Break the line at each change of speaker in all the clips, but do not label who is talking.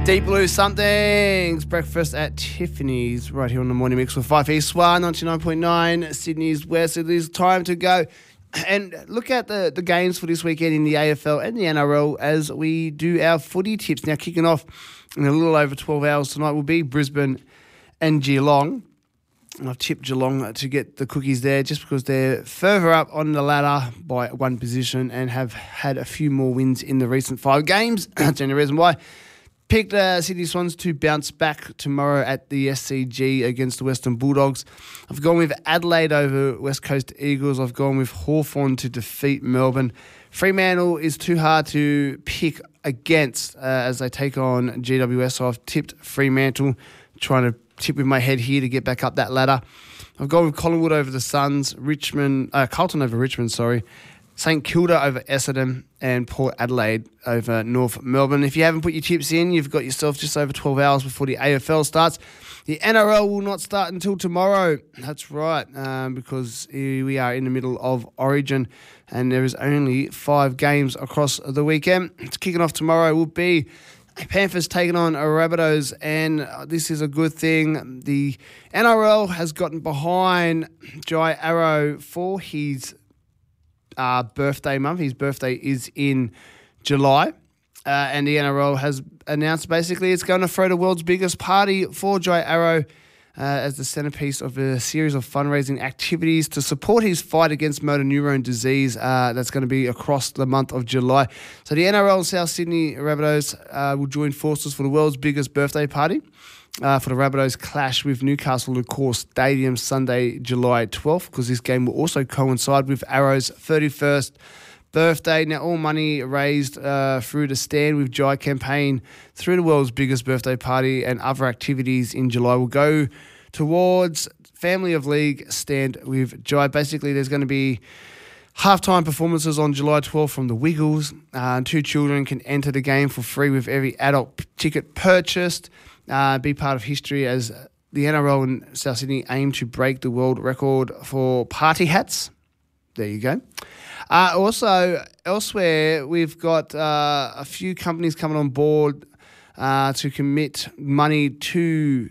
Deep Blue Somethings, breakfast at Tiffany's, right here on the Morning Mix with 5 East, 99.9, Sydney's West. It is time to go and look at the games for this weekend in the AFL and the NRL as we do our footy tips. Now, kicking off in a little over 12 hours tonight will be Brisbane and Geelong. And I've tipped Geelong to get the cookies there just because they're further up on the ladder by one position and have had a few more wins in the recent 5 games. That's the only reason why. Picked Sydney Swans to bounce back tomorrow at the SCG against the Western Bulldogs. I've gone with Adelaide over West Coast Eagles. I've gone with Hawthorn to defeat Melbourne. Fremantle is too hard to pick against as they take on GWS. So I've tipped Fremantle, trying to tip with my head here to get back up that ladder. I've gone with Collingwood over the Suns, Carlton over Richmond, St Kilda over Essendon, and Port Adelaide over North Melbourne. If you haven't put your tips in, you've got yourself just over 12 hours before the AFL starts. The NRL will not start until tomorrow. That's right, because we are in the middle of Origin, and there is only 5 games across the weekend. It's kicking off tomorrow will be Panthers taking on Rabbitohs, and this is a good thing. The NRL has gotten behind Jai Arrow for his birthday month. His birthday is in July, and the NRL has announced basically it's going to throw the world's biggest party for Jai Arrow as the centerpiece of a series of fundraising activities to support his fight against motor neurone disease. That's going to be across the month of July. So the NRL and South Sydney Rabbitohs will join forces for the world's biggest birthday party. For the Rabbitohs clash with Newcastle Accor Stadium Sunday, July 12th, because this game will also coincide with Arrow's 31st birthday. Now, all money raised through the Stand With Jai campaign through the world's biggest birthday party and other activities in July will go towards Family of League Stand With Jai. Basically, there's going to be halftime performances on July 12th from the Wiggles. 2 children can enter the game for free with every adult ticket purchased. Be part of history as the NRL and South Sydney aim to break the world record for party hats. There you go. Also, elsewhere, we've got a few companies coming on board to commit money to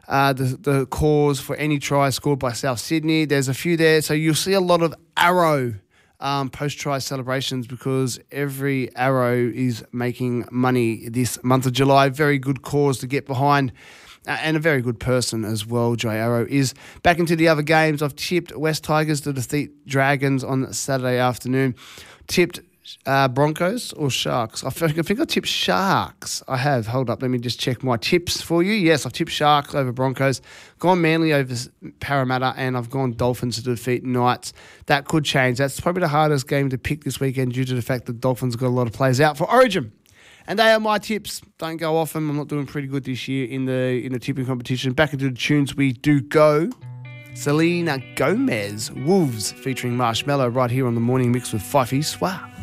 the cause for any try scored by South Sydney. There's a few there. So you'll see a lot of Arrow post-try celebrations because every Arrow is making money this month of July. Very good cause to get behind and a very good person as well. Jai Arrow is back into the other games. I've tipped West Tigers to defeat Dragons on Saturday afternoon. Tipped Broncos or Sharks? I think I tipped Sharks. I have. Hold up. Let me just check my tips for you. Yes, I've tipped Sharks over Broncos. Gone Manly over Parramatta, and I've gone Dolphins to defeat Knights. That could change. That's probably the hardest game to pick this weekend due to the fact that Dolphins got a lot of players out for Origin. And they are my tips. Don't go off them. I'm not doing pretty good this year in the tipping competition. Back into the tunes we do go. Selena Gomez, Wolves featuring Marshmello right here on the Morning Mix with Fifey Swah.